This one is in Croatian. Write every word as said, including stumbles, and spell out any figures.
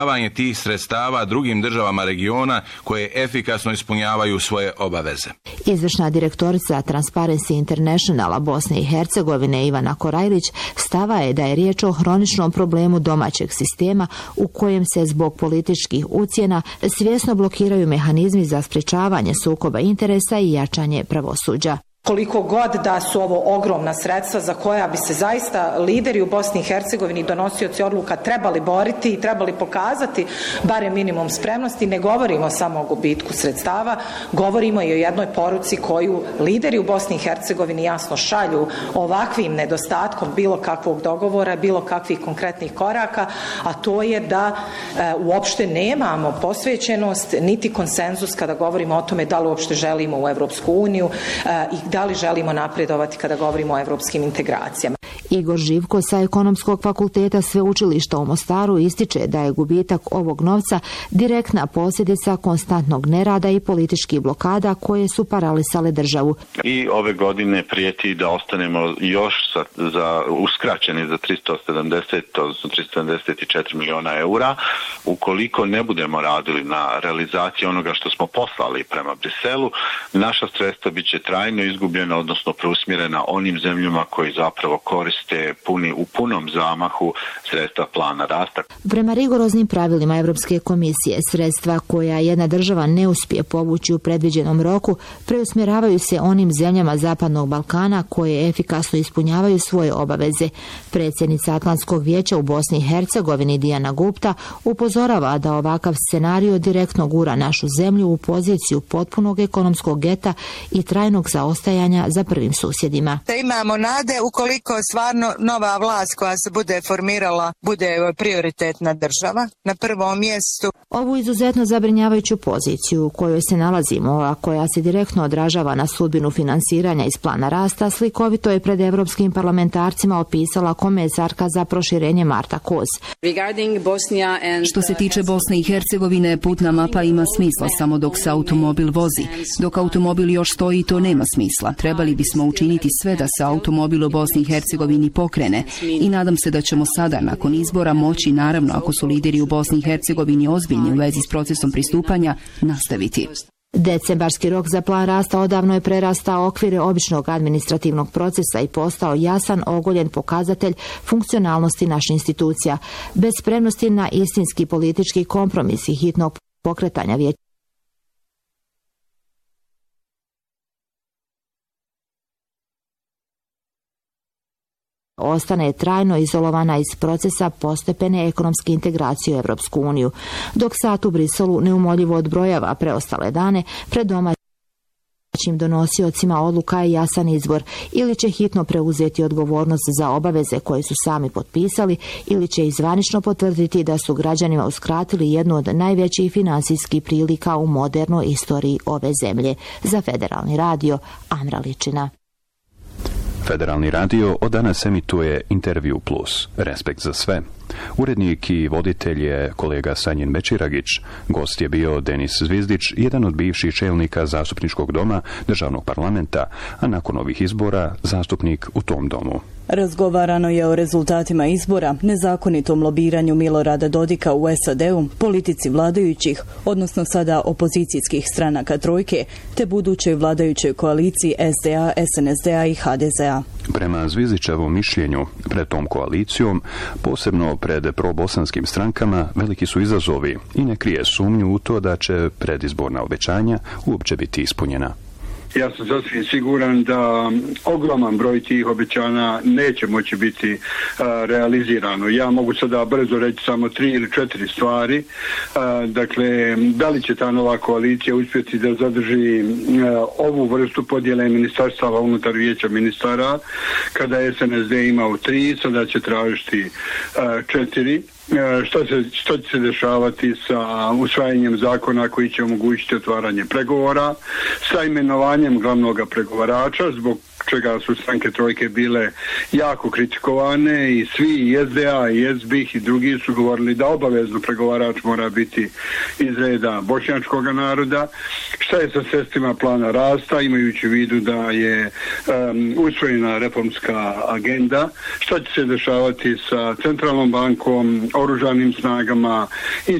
davanje tih sredstava drugim državama regiona koje efikasno ispunjavaju svoje obaveze. Izvršna direktorica Transparency Internationala Bosne i Hercegovine Ivana Korajlić stava je da je riječ o hroničnom problemu domaćeg sistema u kojem se zbog političkih ucjena svjesno blokiraju mehanizmi za sprječavanje sukoba interesa i jačanje pravosuđa. Koliko god da su ovo ogromna sredstva za koja bi se zaista lideri u Bosni i Hercegovini, donosioci odluka, trebali boriti i trebali pokazati barem minimum spremnosti, ne govorimo samo o gubitku sredstava, govorimo i o jednoj poruci koju lideri u Bosni i Hercegovini jasno šalju ovakvim nedostatkom bilo kakvog dogovora, bilo kakvih konkretnih koraka, a to je da e, uopšte nemamo posvećenost niti konsenzus kada govorimo o tome da li uopšte želimo u Evropsku uniju e, i da li želimo napredovati kada govorimo o evropskim integracijama. Igor Živko sa Ekonomskog fakulteta Sveučilišta u Mostaru ističe da je gubitak ovog novca direktna posljedica konstantnog nerada i političkih blokada koje su paralisale državu. I ove godine prijeti da ostanemo još za, za uskraćeni za tristo sedamdeset, odnosno tristo sedamdeset četiri miliona eura ukoliko ne budemo radili na realizaciji onoga što smo poslali prema Briselu. Naša sredstva biće trajno izgubljena, odnosno preusmjerena onim zemljama koji zapravo koriste te puni u punom zamahu sredstva plana rasta. Prema rigoroznim pravilima Europske komisije, sredstva koja jedna država ne uspije povući u predviđenom roku preusmjeravaju se onim zemljama Zapadnog Balkana koje efikasno ispunjavaju svoje obaveze. Predsjednica Atlantskog vijeća u Bosni i Hercegovini Dijana Gupta upozorava da ovakav scenario direktno gura našu zemlju u poziciju potpunog ekonomskog geta i trajnog zaostajanja za prvim susjedima. Da imamo nade ukoliko stvarno nova vlast koja se bude formirala bude prioritetna država na prvom mjestu. Ovu izuzetno zabrinjavajuću poziciju u kojoj se nalazimo, a koja se direktno odražava na sudbinu finansiranja iz plana rasta, slikovito je pred evropskim parlamentarcima opisala komesarka za proširenje Marta Koz. Što se tiče Bosne i Hercegovine, putna mapa ima smisla samo dok se automobil vozi. Dok automobil još stoji, to nema smisla. Trebali bismo učiniti sve da se automobil u Bosni i Hercegovini pokrene i nadam se da ćemo sada, nakon izbora, moći, naravno ako su lideri u Bosni i Hercegovini ozbiljni u vezi s procesom pristupanja, nastaviti. Decembarski rok za plan rasta odavno je prerastao okvire običnog administrativnog procesa i postao jasan, ogoljen pokazatelj funkcionalnosti naših institucija. Bez spremnosti na istinski politički kompromis i hitnog pokretanja vijeća ostane trajno izolovana iz procesa postepene ekonomske integracije u Evropsku uniju, dok sat u Briselu neumoljivo odbrojava preostale dane pred domaćim donosiocima odluka je jasan izbor: ili će hitno preuzeti odgovornost za obaveze koje su sami potpisali, ili će izvanično potvrditi da su građanima uskratili jednu od najvećih financijskih prilika u modernoj istoriji ove zemlje. Za Federalni radio, Amra Ličina. Federalni radio od danas emituje Intervju plus. Respekt za sve. Urednik i voditelj je kolega Sanjin Bećiragić. Gost je bio Denis Zvizdić, jedan od bivših čelnika Zastupničkog doma Državnog parlamenta, a nakon ovih izbora zastupnik u tom domu. Razgovarano je o rezultatima izbora, nezakonitom lobiranju Milorada Dodika u S A D-u, politici vladajućih, odnosno sada opozicijskih stranaka trojke, te budućoj vladajućoj koaliciji S D A, S N S D-a i H D Z-a. Prema Zvizdićevom mišljenju, pred tom koalicijom, posebno pred probosanskim strankama, veliki su izazovi i ne krije sumnju u to da će predizborna obećanja uopće biti ispunjena. Ja sam sasvim siguran da ogroman broj tih obećanja neće moći biti uh, realizirano. Ja mogu sada brzo reći samo tri ili četiri stvari. Uh, dakle, da li će ta nova koalicija uspjeti da zadrži uh, ovu vrstu podjele ministarstava unutar vijeća ministara, kada je S N S D imao tri, sada će tražiti uh, četiri. Što, se, što će se dešavati sa usvajanjem zakona koji će omogućiti otvaranje pregovora, sa imenovanjem glavnog pregovarača, zbog čega su stranke trojke bile jako kritikovane i svi i S D A i S B I H i drugi su govorili da obavezno pregovarač mora biti iz reda bošnjačkog naroda. Šta je sa sredstvima plana rasta, imajući u vidu da je um, usvojena reformska agenda, šta će se dešavati sa centralnom bankom, oružanim snagama,